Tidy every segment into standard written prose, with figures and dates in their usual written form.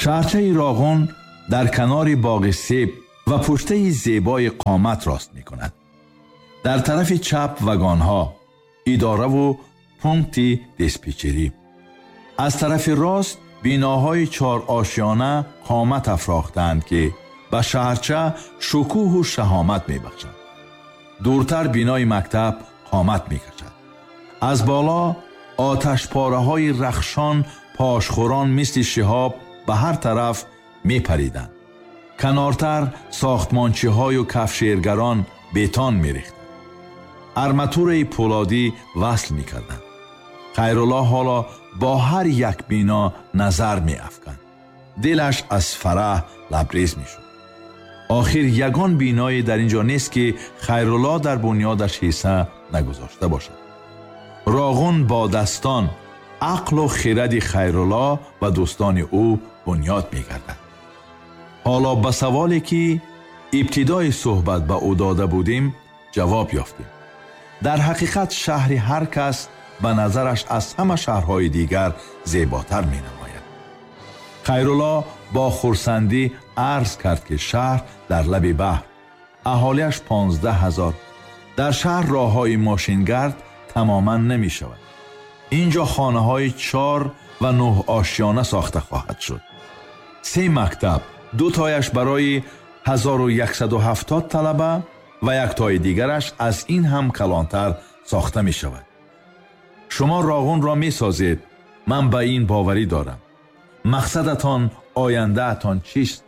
شهرچه راغون در کنار باغ سیب و پشته زیبای قامت راست می کند. در طرف چپ وگانها، اداره و پونکت دیسپیچری. از طرف راست بیناهای 4 آشیانه قامت افراختند که به شهرچه شکوه و شهامت می بخشند. دورتر بینای مکتب قامت می کشد. از بالا آتش پاره های رخشان پاشخوران مثل شهاب به هر طرف می پریدند. کنارتر ساختمانچی های و کفشیرگران بیتان می ریختند. ارماتور پولادی وصل می کردند. خیرالله حالا با هر یک بینا نظر می افکند. دلش از فرح لبریز می شد. آخر یگان بینایی در اینجا نیست که خیرالله در بنیادش حصه نگذاشته باشد. راغون با دستان عقل و خرد خیرالله و دوستان او بنیاد می گردد. حالا به سوالی که ابتدای صحبت به او داده بودیم جواب یافتیم. در حقیقت شهر هر کس به نظرش از همه شهرهای دیگر زیباتر می نماید. خیرالله با خرسندی عرض کرد که شهر در لب بحر، اهالیش 15,000. در شهر راههای ماشینگرد تماما نمی شود. اینجا خانه های 4 و 9 آشیانه ساخته خواهد شد. 3 مکتب، 2 تایش برای 1170 طلبه و 1 تای دیگرش از این هم کلانتر ساخته می شود. شما راغون را می سازید. من به این باوری دارم. مقصدتان، آیندهتان چیست؟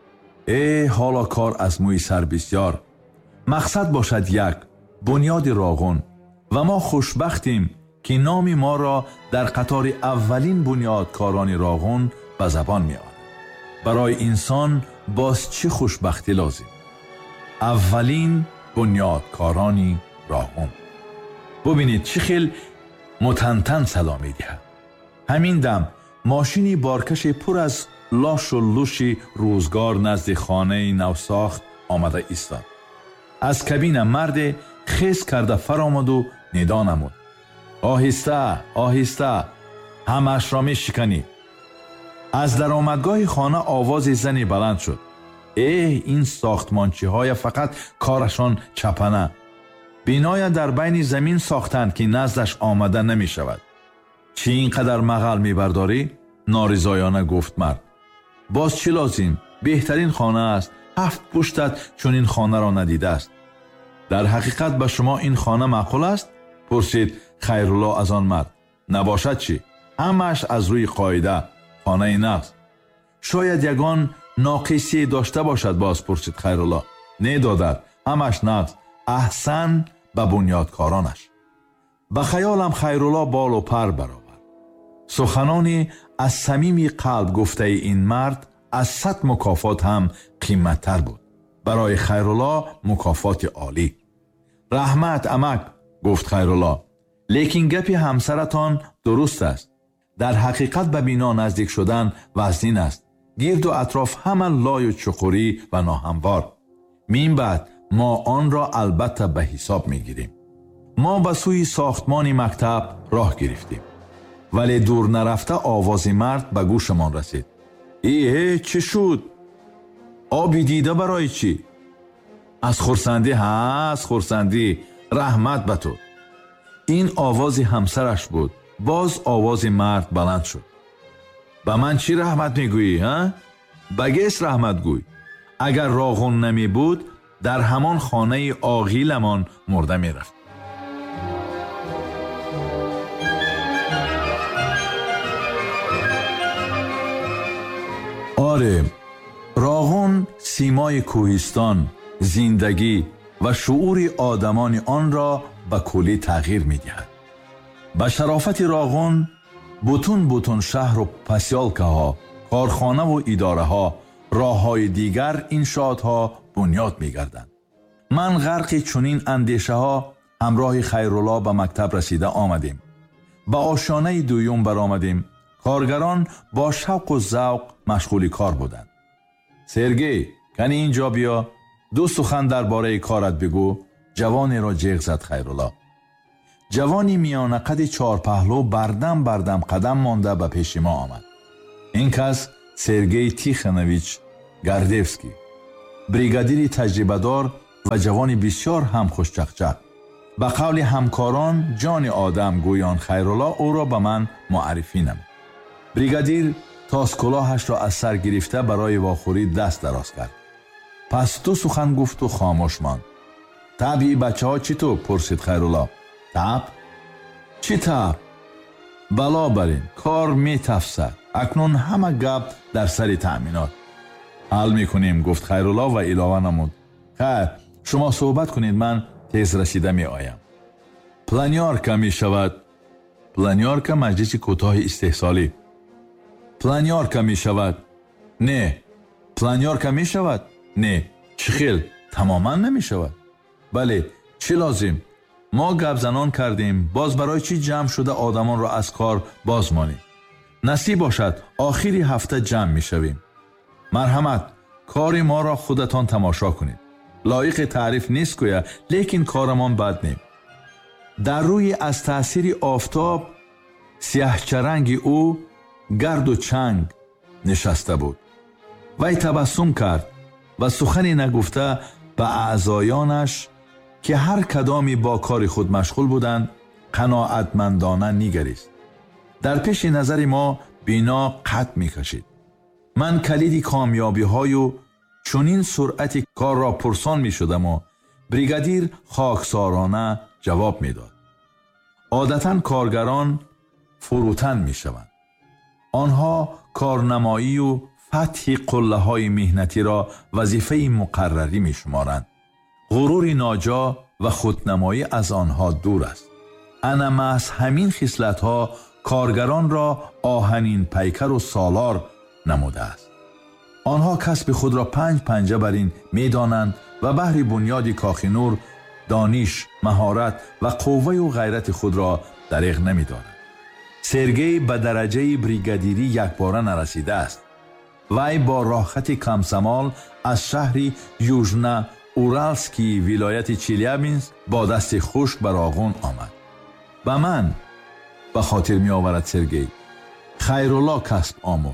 حالا کار از موی سر بسیار. مقصد باشد 1 بنیاد راغون و ما خوشبختیم که نام ما را در قطار اولین بنیادکاران راغون به زبان می آورد. برای انسان باز چه خوشبختی لازم؟ اولین بنیادکاران راغون. ببینید چه خیل متنتن صدا می دهد. همین دم ماشینی بارکش پر از لاش و لوش روزگار نزد خانه نوساخت آمده ایستاد. از کابین مرد خیس کرده فرامد و ندا نمود. آهسته آهسته، همش را می شکنید. از درآمدگاه خانه آواز زنی بلند شد. این ساختمانچی های فقط کارشان چپنه. بینای در بین زمین ساختند که نزدش آمده نمی شود. چی اینقدر مغل می برداری؟ نارضایانه گفت مرد. باز چی لازم؟ بهترین خانه است. 7 پشتت چون این خانه را ندیده است. در حقیقت به شما این خانه معقول است؟ پرسید خیرالله از آن مرد. نباشد چی؟ همش از روی قاعده، خانه نقص. شاید یگان ناقصی داشته باشد. باز پرسید خیرالله. نه دادر، همش نقص. احسن به بنیادکارانش. به خیالم خیرالله بال و پر برآورد. سخنانی از صمیم قلب گفته این مرد از 100 مکافات هم قیمت‌تر بود. برای خیرالله مکافات عالی. رحمت عمک، گفت خیرالله، لیکن گپی همسرتان درست است. در حقیقت به بینا نزدیک شدن وزنین است. گرد و اطراف همه لای و چقوری و ناهموار. من بعد ما آن را البته به حساب می گیریم. ما به سوی ساختمان مکتب راه گرفتیم. ولی دور نرفته آواز مرد به گوشمان رسید. چه شد؟ آبی دیده برای چی؟ از خرسندی از خرسندی. رحمت به تو. این آواز همسرش بود. باز آواز مرد بلند شد. به من چی رحمت میگویی؟ بگیس رحمت گوی. اگر راغون نمی بود در همان خانه آغیلمان مرده می رفت. آره، راغون سیمای کوهستان، زندگی و شعور آدمان آن را به کلی تغییر می دهد. به شرافت راغون بوتون بوتون شهر و پسیالکه ها، کارخانه و اداره ها، راه های دیگر انشاءات بنیاد می گردند. من غرق چنین اندیشه ها همراه خیرالله به مکتب رسیده آمدیم. به آشیانه دویم برآمدیم. کارگران با شوق و ذوق مشغول کار بودند. سرگی، کنی اینجا بیا، 2 سخن درباره کارت بگو. جوانی را جیغ زد خیرالله. جوانی میانه قد 4 پهلو بردم قدم مانده به پیش ما آمد. این کس سرگئی تیخانویچ گاردفسکی، بریگادیری تجربه‌دار و جوانی بسیار هم خوشچقچق. به قول همکاران جان آدم گویان خیرالله او را به من معرفی نمود. بریگادیر تاس کلاهش را از سر گرفته برای واخوری دست دراز کرد. پس تو سخن گفت و خاموش ماند. طبعی بچه ها چطور؟ پرسید خیرالله. طب؟ چی طب؟ بلا برین کار می تفسد. اکنون همه گپ در سر تأمینات. حل می کنیم گفت خیرالله و علاوه نمود. خیر شما صحبت کنید، من تیز رسیده می آیم. پلانیارکا می شود. پلانیارکا مجلس کوتاه استحصالی. پلانیارکا می شود. نه. پلانیارکا می شود. نه. چی خیل؟ تماما نمی شود. بله چی لازم؟ ما گپ زنان کردیم، باز برای چی جمع شده آدمان را از کار باز مانیم؟ نصیب باشد آخری هفته جمع می شویم. مرحمت کار ما را خودتان تماشا کنید. لایق تعریف نیست گویا، لیکن کارمان بد نیم. در روی از تأثیر آفتاب سیاه چرنگ او گرد و چنگ نشسته بود. وی تبسم کرد و سخنی نگفته به اعضایانش که هر کدامی با کار خود مشغول بودند قناعتمندانه نگریست. در پیش نظر ما بینا قد می کشید. من کلید کامیابی های و چونین سرعت کار را پرسان می شدم و بریگادیر خاکسارانه جواب می داد. عادتاً کارگران فروتن می شوند. آنها کارنمایی و فتح قله های مهنتی را وظیفه مقرری می شمارند. غرور ناجا و خودنمایی از آنها دور است. انا محض همین خصلت ها کارگران را آهنین پیکر و سالار نموده است. آنها کسب خود را پنج پنجه بر این می دانند و بهر بنیاد کاخ نور دانش، مهارت و قوه و غیرت خود را دریغ نمی دارند. سرگئی به درجه بریگادیری یکباره نرسیده است. وی با راحت کمسمال از شهری یوژنا اورالسکی ولایت چیلیابینسک با دست خشک بر آغون آمد. به من به خاطر می آورد سرگئی خیرالله کسب آموخت.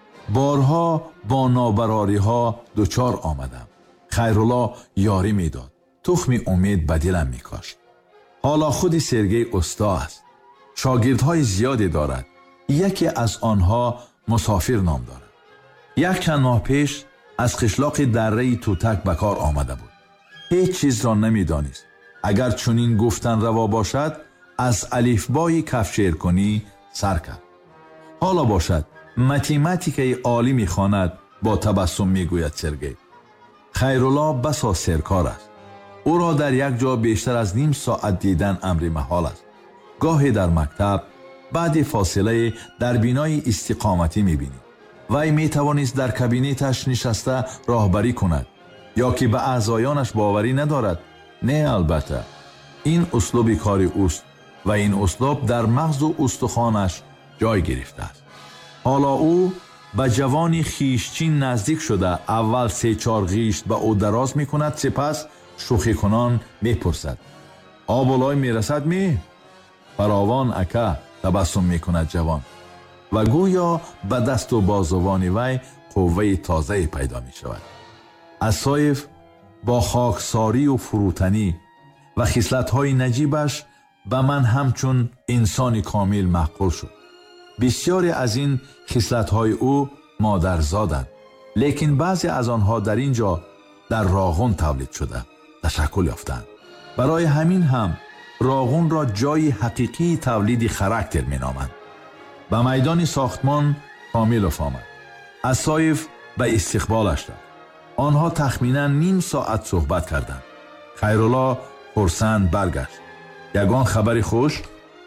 بارها با نابراری ها دوچار آمدم. خیرالله یاری می داد. تخم امید به دلم می کاشت. حالا خود سرگئی استا است. شاگردهای زیادی دارد. یکی از آنها مسافر نام دارد. یک چند ماه پیش از قشلاق دره توتک به کار آمده بود. هیچ چیز را نمی دانست. اگر چنین گفتن روا باشد از الفبای کفشیر کنی سر کرد. حالا باشد متیماتیکای عالی می خواند. با تبسم می گوید سرگئی. خیرالله بسا سرکار است. او را در یک جا بیشتر از نیم ساعت دیدن امر محال است. گاهی در مکتب، بعد فاصله در بینای استقامتی می بینی. وی می توانست در کابینتش نشسته راهبری کند یا که به اعضایانش باوری ندارد. نه البته این اسلوب کاری اوست و این اسلوب در مغز و استخوانش جای گرفته است. حالا او به جوانی خیشچین نزدیک شده اول 3-4 غیشت به او دراز می کند، سپس شوخی کنان می پرسد آبولای می رسد می؟ فراوان اکا تبسم می کند جوان و گویا به دست و بازوان وی قوه تازه پیدا می شود. اسایف با خاکساری و فروتنی و خصلت‌های نجیبش به من همچون انسان کامل محقول شد. بسیاری از این خصلت‌های او مادرزادند، لیکن بعضی از آنها در اینجا در راغون تولید شده تشکل یافتند. برای همین هم راغون را جای حقیقی تولید خاراکتر می‌نامند. به میدان ساختمان کاملوف آمد. اسایف به استقبالش رفت. آنها تخمیناً نیم ساعت صحبت کردند. خیرالله خرسند برگشت. یگان خبری خوش؟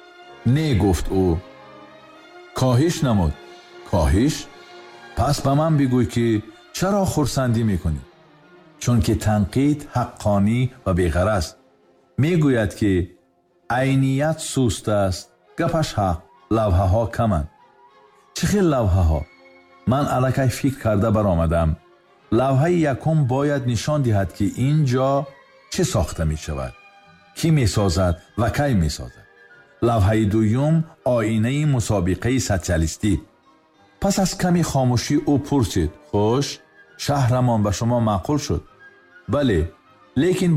نه گفت او. کاهش نمود. کاهش؟ پس به من بگوی که چرا خرسندی میکنی؟ چون که تنقید حقانی و بیغرض. میگوید که عینیت سوست است، گپش حق، لوحه ها کمند. چه خیلی لوحه ها؟ من الکی فکر کرده برآمدم. لوحه یکم باید نشان دهد که اینجا چه ساخته می شود، کی می سازد و کی می سازد. لوحه دوم آینه مسابقه سوسیالیستی. پس از کمی خاموشی او پرسید: خوش، شهرمان به شما معقول شد؟ بله، لیکن